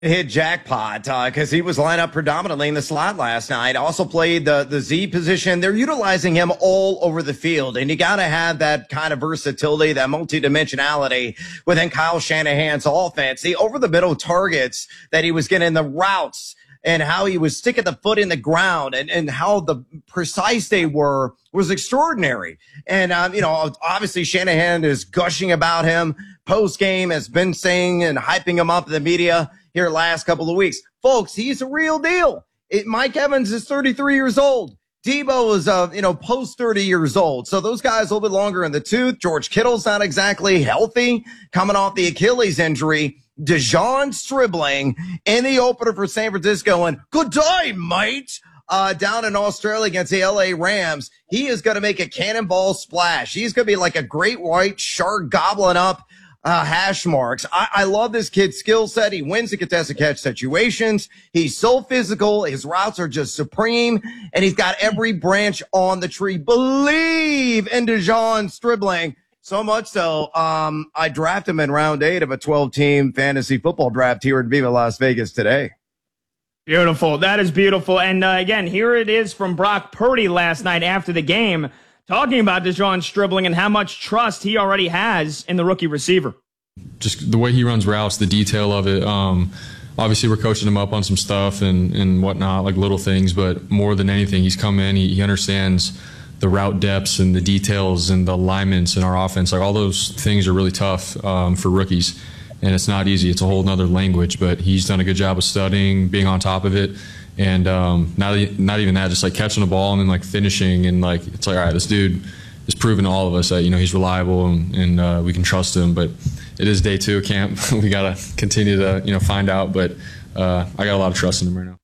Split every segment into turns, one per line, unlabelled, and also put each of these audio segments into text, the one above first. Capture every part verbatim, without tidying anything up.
Hit jackpot because uh, he was lined up predominantly in the slot last night. Also played the the Z position. They're utilizing him all over the field, and you got to have that kind of versatility, that multidimensionality within Kyle Shanahan's offense. The over the middle targets that he was getting, the routes, and how he was sticking the foot in the ground, and and how the precise they were was extraordinary. And um, you know, obviously Shanahan is gushing about him post game, has been saying and hyping him up in the media here last couple of weeks. Folks, he's a real deal. It, Mike Evans is thirty-three years old. Debo is, uh, you know, post thirty years old. So those guys a little bit longer in the tooth. George Kittle's not exactly healthy, coming off the Achilles injury. Dejon Stribling in the opener for San Francisco, and good day, mate. Uh, down in Australia against the L A Rams. He is going to make a cannonball splash. He's going to be like a great white shark gobbling up Uh, hash marks. I, I love this kid's skill set. He wins the contested catch situations. He's so physical. His routes are just supreme, and he's got every branch on the tree. Believe in Dejon Stribling. So much so, um, I drafted him in round eight of a twelve-team fantasy football draft here in Viva Las Vegas today.
Beautiful. That is beautiful. And uh, again, here it is from Brock Purdy last night after the game, talking about Dejon Stribling and how much trust he already has in the rookie receiver.
Just the way he runs routes, the detail of it. Um, obviously, we're coaching him up on some stuff and, and whatnot, like little things. But more than anything, he's come in, he, he understands the route depths and the details and the alignments in our offense. Like all those things are really tough um, for rookies. And it's not easy. It's a whole nother language. But he's done a good job of studying, being on top of it. And um, not not even that, just like catching the ball and then like finishing, and like it's like, all right, this dude is proving to all of us that, you know, he's reliable and, and uh, we can trust him. But it is day two of camp. We gotta continue to, you know, find out. But uh, I got a lot of trust in him right now.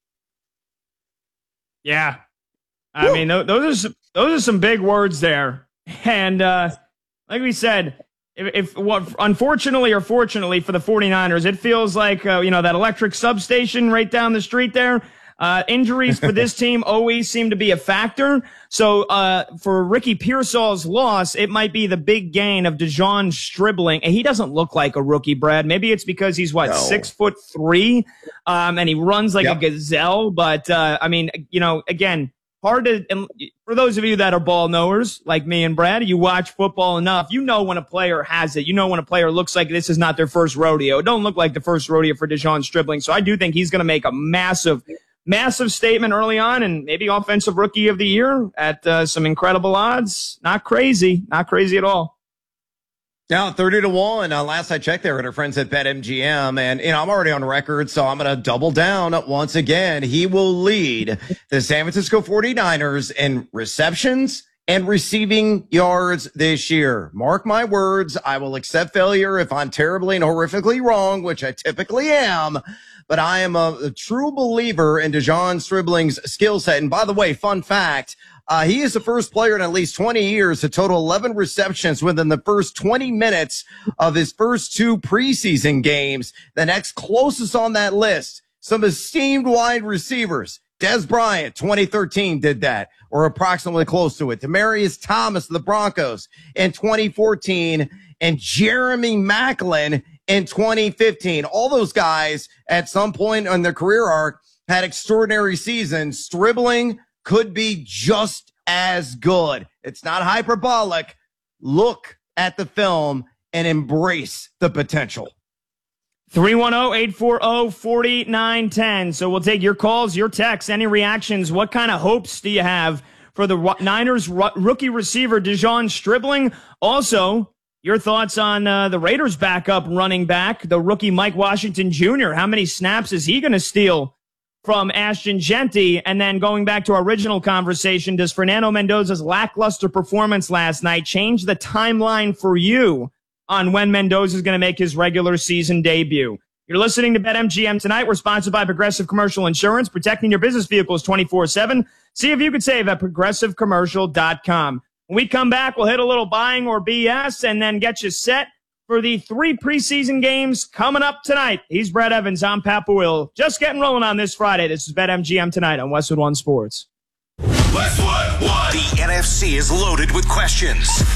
Yeah, I Woo! mean th- those are some, those are some big words there. And uh, like we said, if, if what unfortunately or fortunately for the 49ers, it feels like uh, you know, that electric substation right down the street there. Uh, injuries for this team always seem to be a factor. So, uh, for Ricky Pearsall's loss, it might be the big gain of Dejon Stribling. And he doesn't look like a rookie, Brad. Maybe it's because he's what, no. six foot three, um, and he runs like yep. a gazelle. But, uh, I mean, you know, again, hard to, and for those of you that are ball knowers like me and Brad, you watch football enough, you know when a player has it. You know when a player looks like this is not their first rodeo. It don't look like the first rodeo for Dejon Stribling. So I do think he's going to make a massive Massive statement early on, and maybe offensive rookie of the year at uh, some incredible odds. Not crazy. Not crazy at all.
Now, thirty to one. Uh, last I checked there at our friends at BetMGM, and, you know, I'm already on record, so I'm going to double down once again. He will lead the San Francisco 49ers in receptions and receiving yards this year. Mark my words. I will accept failure if I'm terribly and horrifically wrong, which I typically am. But I am a, a true believer in Dejon Stribling's skill set. And by the way, fun fact, uh, he is the first player in at least twenty years to total eleven receptions within the first twenty minutes of his first two preseason games. The next closest on that list, some esteemed wide receivers. Dez Bryant, twenty thirteen, did that, or approximately close to it. Demaryius Thomas of the Broncos in twenty fourteen, and Jeremy Maclin in twenty fifteen. All those guys at some point on their career arc had extraordinary seasons. Stribling could be just as good. It's not hyperbolic. Look at the film and embrace the potential.
three one zero, eight four zero, four nine one zero. So we'll take your calls, your texts, any reactions. What kind of hopes do you have for the Niners rookie receiver Dejon Stribling? Also, your thoughts on uh, the Raiders' backup running back, the rookie Mike Washington Junior How many snaps is he going to steal from Ashton Jeanty? And then going back to our original conversation, does Fernando Mendoza's lackluster performance last night change the timeline for you on when Mendoza is going to make his regular season debut? You're listening to BetMGM tonight. We're sponsored by Progressive Commercial Insurance, protecting your business vehicles twenty-four seven. See if you could save at progressive commercial dot com. When we come back, we'll hit a little buying or B S and then get you set for the three preseason games coming up tonight. He's Brad Evans. I'm Pat Boyle. Just getting rolling on this Friday. This is BetMGM tonight on Westwood One Sports.
Westwood One. The N F C is loaded with questions.